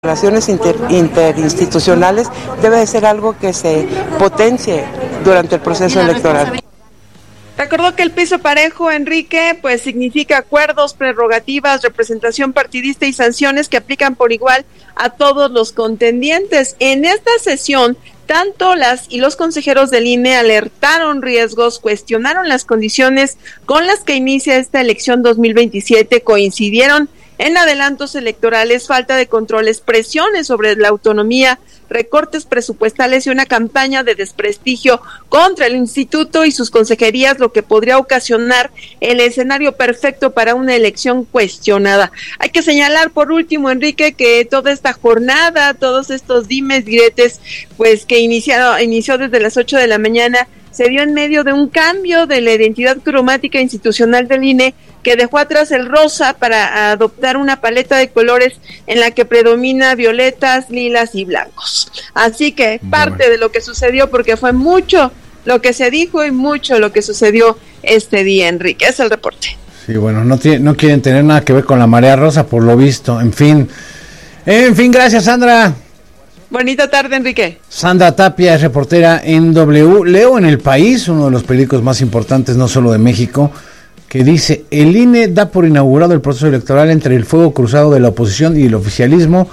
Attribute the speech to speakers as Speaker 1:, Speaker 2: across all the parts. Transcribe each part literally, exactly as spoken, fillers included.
Speaker 1: Relaciones inter, interinstitucionales debe de ser algo que se potencie durante el proceso electoral.
Speaker 2: Recordó que el piso parejo, Enrique, pues significa acuerdos, prerrogativas, representación partidista y sanciones que aplican por igual a todos los contendientes. En esta sesión, tanto las y los consejeros del I N E alertaron riesgos, cuestionaron las condiciones con las que inicia esta elección dos mil veintisiete, coincidieron en adelantos electorales, falta de controles, presiones sobre la autonomía, recortes presupuestales y una campaña de desprestigio contra el instituto y sus consejerías, lo que podría ocasionar el escenario perfecto para una elección cuestionada. Hay que señalar por último, Enrique, que toda esta jornada, todos estos dimes, diretes, pues que iniciado, inició desde las ocho de la mañana, se dio en medio de un cambio de la identidad cromática institucional del I N E, que dejó atrás el rosa para adoptar una paleta de colores en la que predomina violetas, lilas y blancos. Así que parte bueno. de lo que sucedió, porque fue mucho lo que se dijo y mucho lo que sucedió este día, Enrique. Es el reporte.
Speaker 3: Sí, bueno, no, tiene, no quieren tener nada que ver con la marea rosa, por lo visto. En fin, en fin, gracias, Sandra.
Speaker 2: Bonita tarde, Enrique.
Speaker 3: Sandra Tapia es reportera en W. Leo en El País, uno de los periódicos más importantes, no solo de México, que dice: el I N E da por inaugurado el proceso electoral entre el fuego cruzado de la oposición y el oficialismo,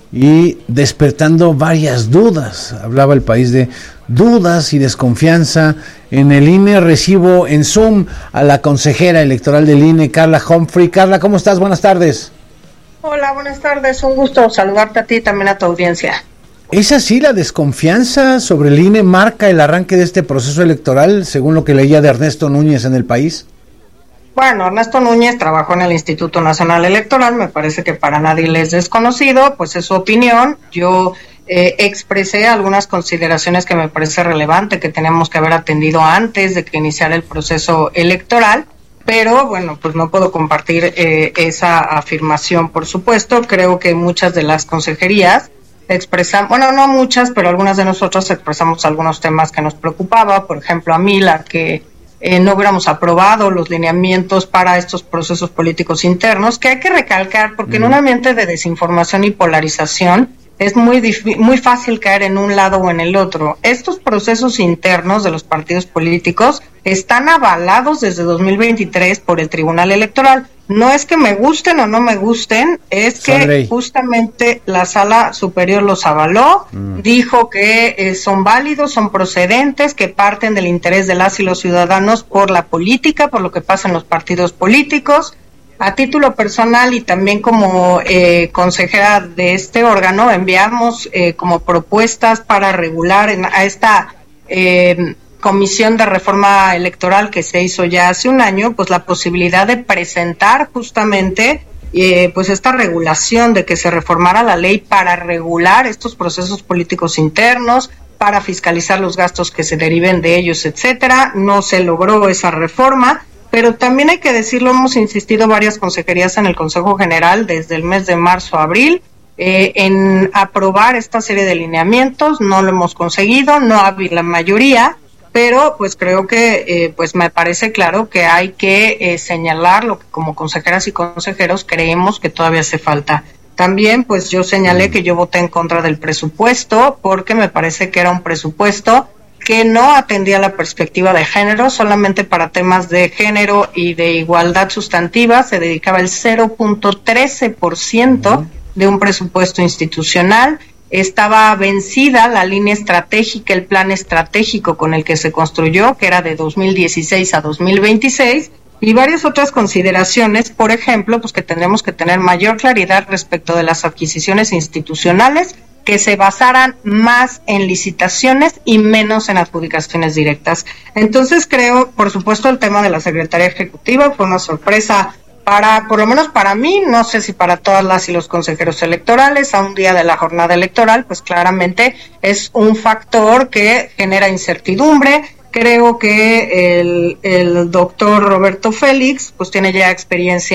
Speaker 3: y despertando varias dudas. Hablaba El País de dudas y desconfianza en el I N E. Recibo en Zoom a la consejera electoral del I N E, Carla Humphrey. Carla, ¿cómo estás? Buenas tardes.
Speaker 4: Hola, buenas tardes. Un gusto saludarte a ti y también a tu audiencia.
Speaker 3: ¿Es así? ¿La desconfianza sobre el I N E marca el arranque de este proceso electoral, según lo que leía de Ernesto Núñez en El País?
Speaker 4: Bueno, Ernesto Núñez trabajó en el Instituto Nacional Electoral, me parece que para nadie le es desconocido, pues es su opinión. Yo eh, expresé algunas consideraciones que me parece relevante, que teníamos que haber atendido antes de que iniciara el proceso electoral, pero bueno, pues no puedo compartir eh, esa afirmación, por supuesto. Creo que muchas de las consejerías expresamos, bueno, no muchas, pero algunas de nosotros expresamos algunos temas que nos preocupaba, por ejemplo, a mí la que Eh, no hubiéramos aprobado los lineamientos para estos procesos políticos internos, que hay que recalcar, porque mm. en un ambiente de desinformación y polarización es muy dif- muy fácil caer en un lado o en el otro. Estos procesos internos de los partidos políticos están avalados desde dos mil veintitrés por el Tribunal Electoral. No es que me gusten o no me gusten, es que Sorry. justamente la Sala Superior los avaló, mm. dijo que eh, son válidos, son procedentes, que parten del interés de las y los ciudadanos por la política, por lo que pasa en los partidos políticos. A título personal y también como eh, consejera de este órgano, enviamos eh, como propuestas para regular en, a esta eh, Comisión de Reforma Electoral que se hizo ya hace un año, pues la posibilidad de presentar justamente eh, pues esta regulación, de que se reformara la ley para regular estos procesos políticos internos, para fiscalizar los gastos que se deriven de ellos, etcétera. No se logró esa reforma, pero también hay que decirlo, hemos insistido varias consejerías en el Consejo General desde el mes de marzo a abril eh, en aprobar esta serie de lineamientos. No lo hemos conseguido, no había la mayoría, pero pues creo que eh, pues me parece claro que hay que eh, señalar lo que como consejeras y consejeros creemos que todavía hace falta. También pues yo señalé que yo voté en contra del presupuesto porque me parece que era un presupuesto que no atendía la perspectiva de género, solamente para temas de género y de igualdad sustantiva se dedicaba el cero punto trece por ciento de un presupuesto institucional. Estaba vencida la línea estratégica, el plan estratégico con el que se construyó, que era de dos mil dieciséis a dos mil veintiséis, y varias otras consideraciones, por ejemplo, pues que tendremos que tener mayor claridad respecto de las adquisiciones institucionales, que se basaran más en licitaciones y menos en adjudicaciones directas. Entonces creo, por supuesto, el tema de la Secretaría Ejecutiva fue una sorpresa para, por lo menos para mí, no sé si para todas las y los consejeros electorales, a un día de la jornada electoral, pues claramente es un factor que genera incertidumbre. Creo que el, el doctor Roberto Félix, pues tiene ya experiencia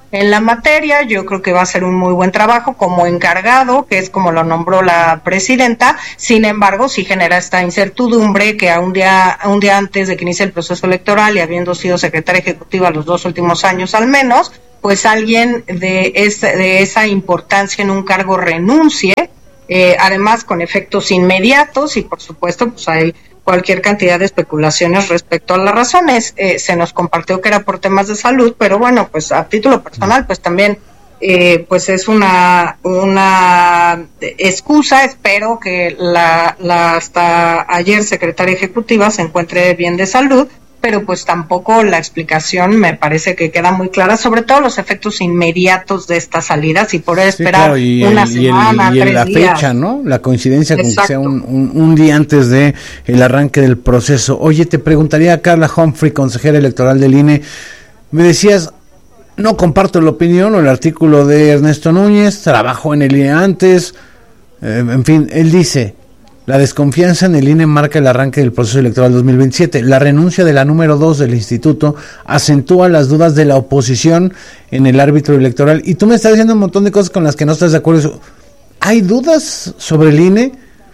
Speaker 4: en la materia. Yo creo que va a ser un muy buen trabajo como encargado, que es como lo nombró la presidenta. Sin embargo, sí genera esta incertidumbre que a un día, a un día antes de que inicie el proceso electoral y habiendo sido secretaria ejecutiva los dos últimos años al menos, pues alguien de, esa, de esa importancia en un cargo renuncie, eh, además con efectos inmediatos, y por supuesto pues hay cualquier cantidad de especulaciones respecto a las razones. Eh, se nos compartió que era por temas de salud, pero bueno, pues a título personal, pues también eh, pues es una una excusa. Espero que la, la hasta ayer secretaria ejecutiva se encuentre bien de salud, pero pues tampoco la explicación me parece que queda muy clara, sobre todo los efectos inmediatos de estas salidas y poder esperar sí, claro, y una
Speaker 3: el,
Speaker 4: semana,
Speaker 3: y el, y
Speaker 4: tres
Speaker 3: la
Speaker 4: días.
Speaker 3: fecha, ¿no? La coincidencia
Speaker 4: Exacto.
Speaker 3: con que sea un, un, un día antes de el arranque del proceso. Oye, te preguntaría a Carla Humphrey, consejera electoral del I N E, me decías, no comparto la opinión o el artículo de Ernesto Núñez, trabajó en el I N E antes, eh, en fin, él dice, la desconfianza en el I N E marca el arranque del proceso electoral dos mil veintisiete. La renuncia de la número dos del instituto acentúa las dudas de la oposición en el árbitro electoral. Y tú me estás diciendo un montón de cosas con las que no estás de acuerdo. ¿Hay dudas sobre el I N E?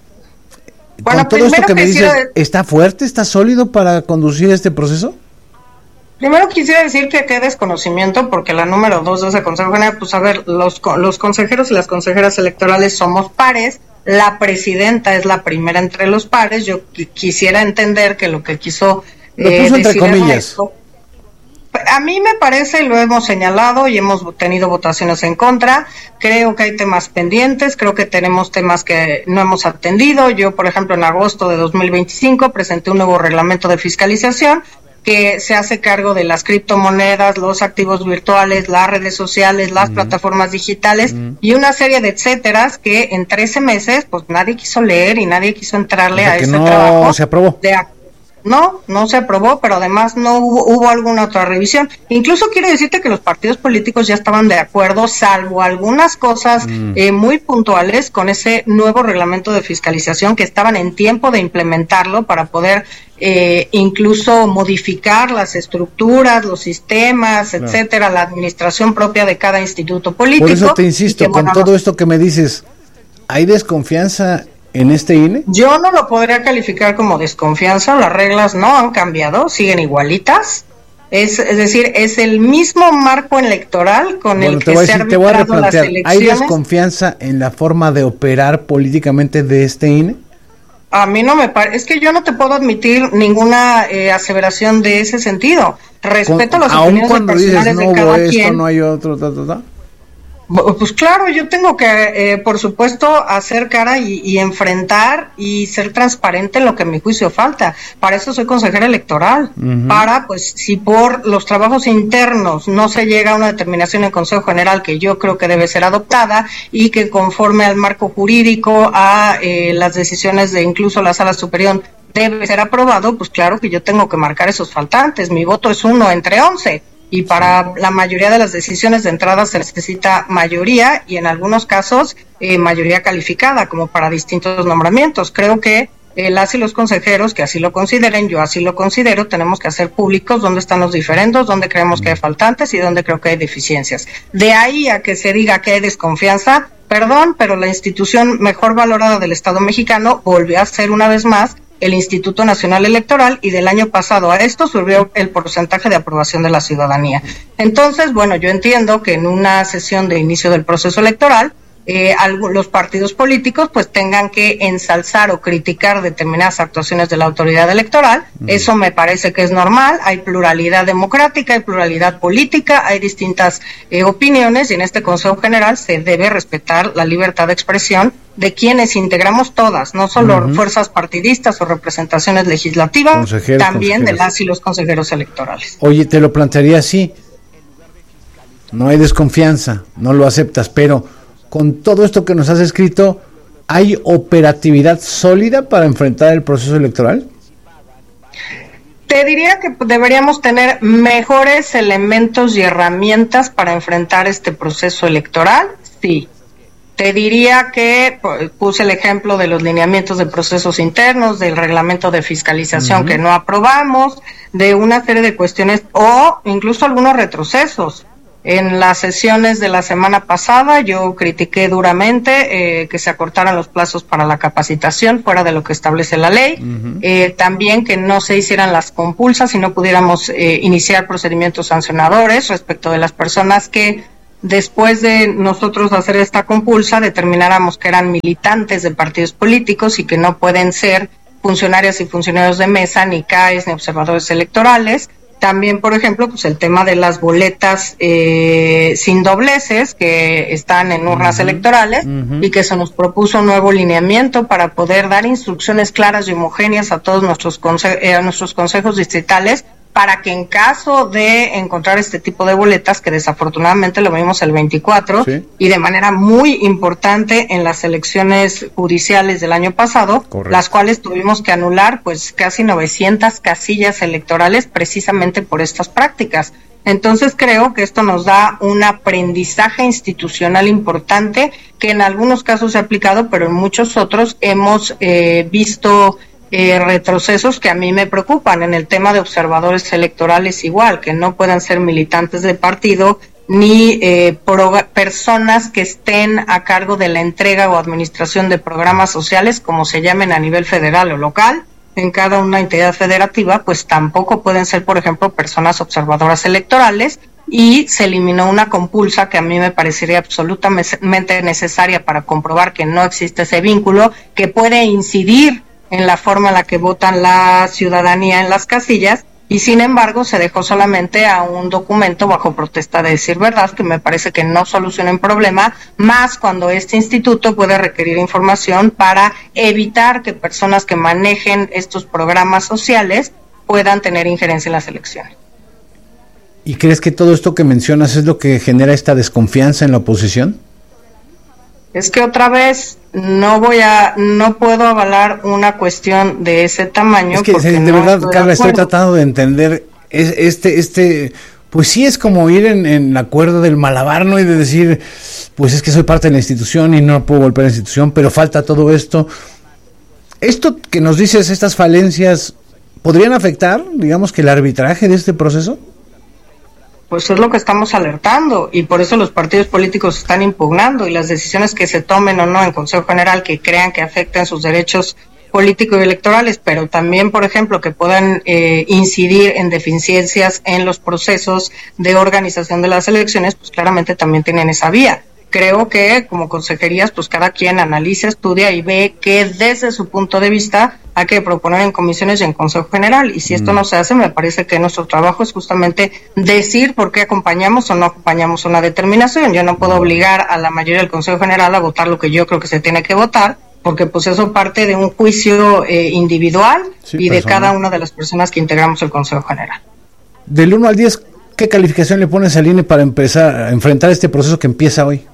Speaker 3: Bueno, con todo esto que me dices, de... ¿está fuerte, está sólido para conducir este proceso?
Speaker 4: Primero quisiera decir que qué desconocimiento, porque la número dos de ese Consejo General, pues a ver, los, los consejeros y las consejeras electorales somos pares. La presidenta es la primera entre los pares. Yo qu- quisiera entender que lo que quiso eh,
Speaker 3: lo puso
Speaker 4: decir
Speaker 3: entre comillas.
Speaker 4: Ernesto, a mí me parece, y lo hemos señalado y hemos tenido votaciones en contra, creo que hay temas pendientes, creo que tenemos temas que no hemos atendido. Yo, por ejemplo, en agosto de dos mil veinticinco presenté un nuevo reglamento de fiscalización que se hace cargo de las criptomonedas, los activos virtuales, las redes sociales, las mm. plataformas digitales mm. y una serie de etcéteras que en trece meses pues nadie quiso leer y nadie quiso entrarle o sea, a ese
Speaker 3: no
Speaker 4: trabajo.
Speaker 3: Se aprobó.
Speaker 4: De, no, no se aprobó, pero además no hubo, hubo alguna otra revisión. Incluso quiero decirte que los partidos políticos ya estaban de acuerdo, salvo algunas cosas mm. eh, muy puntuales con ese nuevo reglamento de fiscalización, que estaban en tiempo de implementarlo para poder Eh, incluso modificar las estructuras, los sistemas, claro. etcétera, la administración propia de cada instituto político.
Speaker 3: Por eso te insisto, que, con bueno, todo no, esto que me dices, ¿hay desconfianza en este I N E?
Speaker 4: Yo no lo podría calificar como desconfianza, las reglas no han cambiado, siguen igualitas. Es, es decir, es el mismo marco electoral con bueno, el que decir, se han arbitrado las elecciones.
Speaker 3: ¿Hay desconfianza en la forma de operar políticamente de este I N E?
Speaker 4: A mí no me parece, es que yo no te puedo admitir ninguna eh, aseveración de ese sentido. Respeto
Speaker 3: Con,
Speaker 4: las opiniones
Speaker 3: cuando
Speaker 4: personales
Speaker 3: dices, no
Speaker 4: de cada
Speaker 3: esto,
Speaker 4: quien.
Speaker 3: No hay otro, ta, ta, ta.
Speaker 4: Pues claro, yo tengo que, eh, por supuesto, hacer cara y, y enfrentar y ser transparente en lo que a mi juicio falta. Para eso soy consejera electoral. Uh-huh. Para, pues, si por los trabajos internos no se llega a una determinación en Consejo General que yo creo que debe ser adoptada y que conforme al marco jurídico, a eh, las decisiones de incluso la Sala Superior debe ser aprobado, pues claro que yo tengo que marcar esos faltantes. Mi voto es uno entre once. Y para la mayoría de las decisiones de entrada se necesita mayoría y en algunos casos eh, mayoría calificada, como para distintos nombramientos. Creo que eh, las y los consejeros que así lo consideren, yo así lo considero, tenemos que hacer públicos dónde están los diferendos, dónde creemos que hay faltantes y dónde creo que hay deficiencias. De ahí a que se diga que hay desconfianza, perdón, pero la institución mejor valorada del Estado mexicano volvió a ser una vez más el Instituto Nacional Electoral, y del año pasado a esto subió el porcentaje de aprobación de la ciudadanía. Entonces, bueno, yo entiendo que en una sesión de inicio del proceso electoral, eh, los partidos políticos pues tengan que ensalzar o criticar determinadas actuaciones de la autoridad electoral. Mm. Eso me parece que es normal. Hay pluralidad democrática, hay pluralidad política, hay distintas eh, opiniones, y en este Consejo General se debe respetar la libertad de expresión de quienes integramos todas, no solo uh-huh. fuerzas partidistas o representaciones legislativas, consejeros, también consejeros. De las y los consejeros electorales.
Speaker 3: Oye, te lo plantearía así, no hay desconfianza, no lo aceptas, pero con todo esto que nos has escrito, ¿hay operatividad sólida para enfrentar el proceso electoral?
Speaker 4: Te diría que deberíamos tener mejores elementos y herramientas para enfrentar este proceso electoral, sí. Te diría que puse el ejemplo de los lineamientos de procesos internos, del reglamento de fiscalización uh-huh. que no aprobamos, de una serie de cuestiones o incluso algunos retrocesos. En las sesiones de la semana pasada yo critiqué duramente eh, que se acortaran los plazos para la capacitación fuera de lo que establece la ley, uh-huh. eh, también que no se hicieran las compulsas y no pudiéramos eh, iniciar procedimientos sancionadores respecto de las personas que después de nosotros hacer esta compulsa determináramos que eran militantes de partidos políticos y que no pueden ser funcionarias y funcionarios de mesa, ni C A Es, ni observadores electorales. También, por ejemplo, pues el tema de las boletas eh, sin dobleces que están en urnas uh-huh. electorales uh-huh. y que se nos propuso un nuevo lineamiento para poder dar instrucciones claras y homogéneas a todos nuestros conse- eh, a nuestros consejos distritales para que en caso de encontrar este tipo de boletas, que desafortunadamente lo vimos el veinticuatro, ¿sí? y de manera muy importante en las elecciones judiciales del año pasado, correcto. Las cuales tuvimos que anular pues casi novecientas casillas electorales precisamente por estas prácticas. Entonces creo que esto nos da un aprendizaje institucional importante que en algunos casos se ha aplicado, pero en muchos otros hemos eh, visto Eh, retrocesos que a mí me preocupan. En el tema de observadores electorales igual, que no puedan ser militantes de partido ni eh, pro- personas que estén a cargo de la entrega o administración de programas sociales, como se llamen a nivel federal o local, en cada una entidad federativa, pues tampoco pueden ser, por ejemplo, personas observadoras electorales, y se eliminó una compulsa que a mí me parecería absolutamente necesaria para comprobar que no existe ese vínculo, que puede incidir en la forma en la que votan la ciudadanía en las casillas, y sin embargo se dejó solamente a un documento bajo protesta de decir verdad, que me parece que no soluciona el problema, más cuando este instituto puede requerir información para evitar que personas que manejen estos programas sociales puedan tener injerencia en las elecciones.
Speaker 3: ¿Y crees que todo esto que mencionas es lo que genera esta desconfianza en la oposición?
Speaker 4: Es que otra vez no voy a, no puedo avalar una cuestión de ese tamaño.
Speaker 3: Es que
Speaker 4: porque
Speaker 3: de
Speaker 4: no
Speaker 3: verdad,
Speaker 4: estoy
Speaker 3: Carla,
Speaker 4: de
Speaker 3: estoy tratando de entender es, este, este, pues sí es como ir en, en la cuerda del malabar, ¿no? Y de decir, pues es que soy parte de la institución y no puedo volver a la institución, pero falta todo esto. Esto que nos dices, estas falencias, ¿podrían afectar, digamos, que el arbitraje de este proceso?
Speaker 4: Pues es lo que estamos alertando, y por eso los partidos políticos están impugnando, y las decisiones que se tomen o no en Consejo General que crean que afecten sus derechos políticos y electorales, pero también, por ejemplo, que puedan eh, incidir en deficiencias en los procesos de organización de las elecciones, pues claramente también tienen esa vía. Creo que como consejerías, pues cada quien analiza, estudia y ve que desde su punto de vista hay que proponer en comisiones y en Consejo General, y si esto no se hace, me parece que nuestro trabajo es justamente decir por qué acompañamos o no acompañamos una determinación. Yo no puedo obligar a la mayoría del Consejo General a votar lo que yo creo que se tiene que votar, porque pues eso parte de un juicio eh, individual sí, y de cada una de las personas que integramos el Consejo General.
Speaker 3: Del uno al diez, ¿qué calificación le pones al I N E para empezar a enfrentar este proceso que empieza hoy?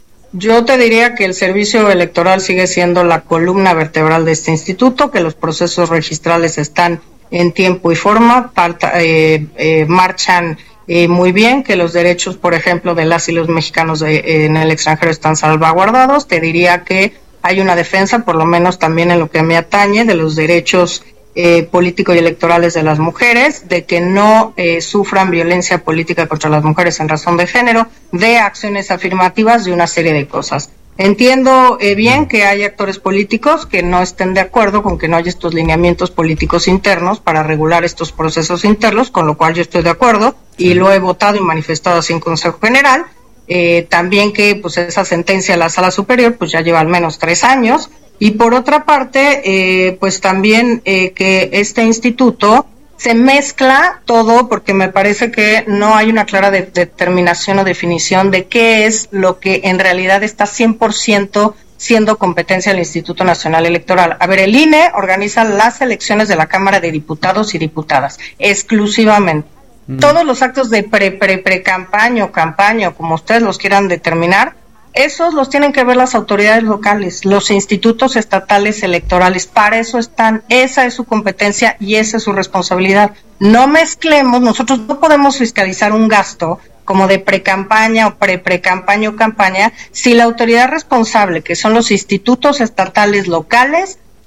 Speaker 4: Yo te diría que el servicio electoral sigue siendo la columna vertebral de este instituto, que los procesos registrales están en tiempo y forma, parta, eh, eh, marchan eh, muy bien, que los derechos, por ejemplo, de las y los mexicanos de, eh, en el extranjero están salvaguardados. Te diría que hay una defensa, por lo menos también en lo que me atañe, de los derechos Eh, políticos y electorales de las mujeres, de que no eh, sufran violencia política contra las mujeres en razón de género, de acciones afirmativas, de una serie de cosas. Entiendo eh, bien que hay actores políticos que no estén de acuerdo con que no haya estos lineamientos políticos internos para regular estos procesos internos, con lo cual yo estoy de acuerdo y lo he votado y manifestado así en Consejo General. Eh, también que pues esa sentencia de la Sala Superior pues ya lleva al menos tres años. Y por otra parte, eh, pues también eh, que este instituto se mezcla todo, porque me parece que no hay una clara de- determinación o definición de qué es lo que en realidad está cien por ciento siendo competencia del Instituto Nacional Electoral. A ver, el I N E organiza las elecciones de la Cámara de Diputados y Diputadas, exclusivamente. Mm. Todos los actos de pre, pre, pre-campaña o campaña, o como ustedes los quieran determinar, esos los tienen que ver las autoridades locales, los institutos estatales electorales. Para eso están, esa es su competencia y esa es su responsabilidad. No mezclemos, nosotros no podemos fiscalizar un gasto como de pre-campaña o pre-pre-campaña o campaña si la autoridad responsable, que son los institutos estatales locales,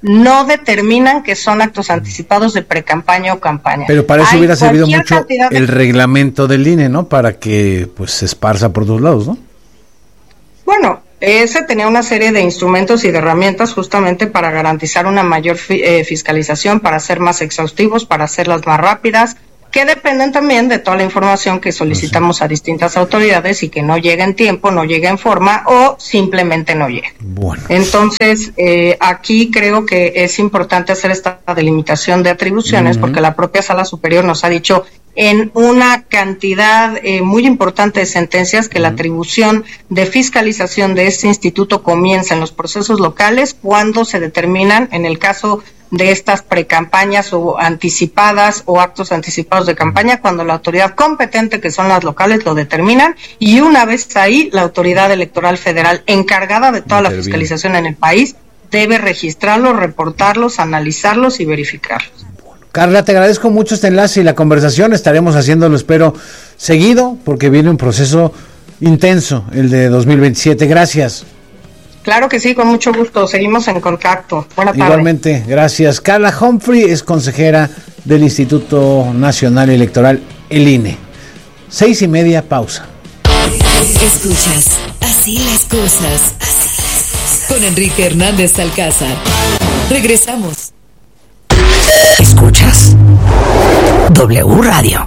Speaker 4: no determinan que son actos anticipados de precampaña o campaña.
Speaker 3: Pero para eso
Speaker 4: Hay
Speaker 3: hubiera servido
Speaker 4: cualquier
Speaker 3: mucho
Speaker 4: cantidad de-
Speaker 3: el reglamento del I N E, ¿no? Para que pues se esparza por todos lados, ¿no?
Speaker 4: Bueno, ese tenía una serie de instrumentos y de herramientas justamente para garantizar una mayor fi- eh, fiscalización, para ser más exhaustivos, para hacerlas más rápidas, que dependen también de toda la información que solicitamos a distintas autoridades y que no llega en tiempo, no llega en forma o simplemente no llega.
Speaker 3: Bueno.
Speaker 4: Entonces, eh, aquí creo que es importante hacer esta delimitación de atribuciones, uh-huh. porque la propia Sala Superior nos ha dicho en una cantidad eh, muy importante de sentencias que uh-huh. la atribución de fiscalización de este instituto comienza en los procesos locales cuando se determinan, en el caso de estas precampañas o anticipadas o actos anticipados de campaña, cuando la autoridad competente, que son las locales, lo determinan, y una vez ahí, la autoridad electoral federal encargada de toda Interviene. la fiscalización en el país debe registrarlos, reportarlos, analizarlos y verificarlos.
Speaker 3: Carla, te agradezco mucho este enlace y la conversación. Estaremos haciéndolo, espero, seguido, porque viene un proceso intenso, el de dos mil veintisiete. Gracias.
Speaker 4: Claro que sí, con mucho gusto. Seguimos en contacto. Buenas tardes.
Speaker 3: Igualmente, gracias. Carla Humphrey es consejera del Instituto Nacional Electoral, el I N E. Seis y media, pausa.
Speaker 5: Escuchas Así las cosas, así las cosas. Con Enrique Hernández Alcázar. Regresamos.
Speaker 6: Escuchas W Radio.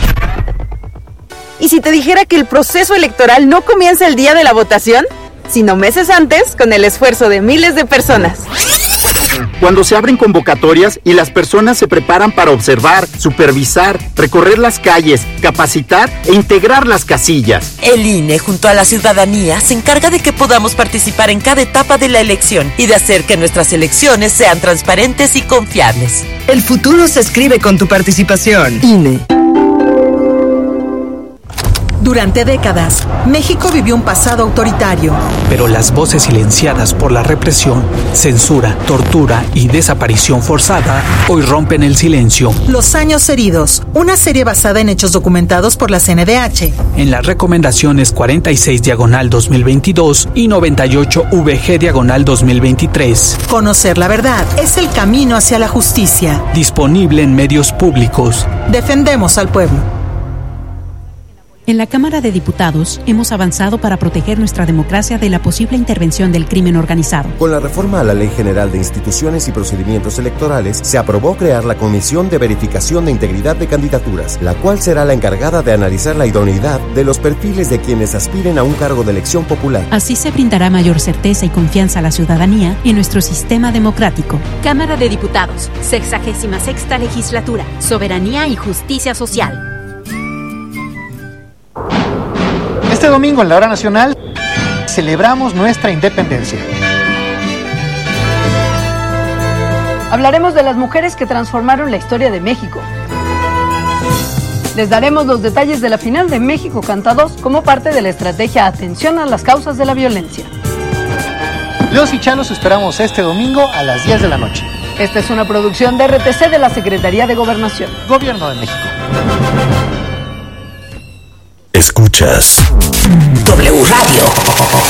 Speaker 7: ¿Y si te dijera que el proceso electoral no comienza el día de la votación, sino meses antes, con el esfuerzo de miles de personas?
Speaker 8: Cuando se abren convocatorias y las personas se preparan para observar, supervisar, recorrer las calles, capacitar e integrar las casillas.
Speaker 6: El I N E, junto a la ciudadanía, se encarga de que podamos participar en cada etapa de la elección y de hacer que nuestras elecciones sean transparentes y confiables.
Speaker 9: El futuro se escribe con tu participación.
Speaker 6: I N E.
Speaker 10: Durante décadas, México vivió un pasado autoritario.
Speaker 11: Pero las voces silenciadas por la represión, censura, tortura y desaparición forzada hoy rompen el silencio.
Speaker 10: Los años heridos, una serie basada en hechos documentados por la C N D H.
Speaker 11: En las recomendaciones cuarenta y seis diagonal dos mil veintidós y noventa y ocho V G diagonal dos mil veintitrés.
Speaker 10: Conocer la verdad es el camino hacia la justicia.
Speaker 11: Disponible en medios públicos.
Speaker 10: Defendemos al pueblo.
Speaker 12: En la Cámara de Diputados hemos avanzado para proteger nuestra democracia de la posible intervención del crimen organizado.
Speaker 13: Con la reforma a la Ley General de Instituciones y Procedimientos Electorales, se aprobó crear la Comisión de Verificación de Integridad de Candidaturas, la cual será la encargada de analizar la idoneidad de los perfiles de quienes aspiren a un cargo de elección popular.
Speaker 12: Así se brindará mayor certeza y confianza a la ciudadanía en nuestro sistema democrático.
Speaker 14: Cámara de Diputados, sexagésima sexta legislatura, soberanía y justicia social.
Speaker 15: Este domingo en la Hora Nacional celebramos nuestra independencia.
Speaker 16: Hablaremos de las mujeres que transformaron la historia de México. Les daremos los detalles de la final de México Canta dos como parte de la estrategia Atención a las causas de la violencia.
Speaker 15: Los y Chalos esperamos este domingo a las diez de la noche.
Speaker 16: Esta es una producción de R T C de la Secretaría de Gobernación.
Speaker 15: Gobierno de México.
Speaker 17: Escuchas
Speaker 6: W Radio.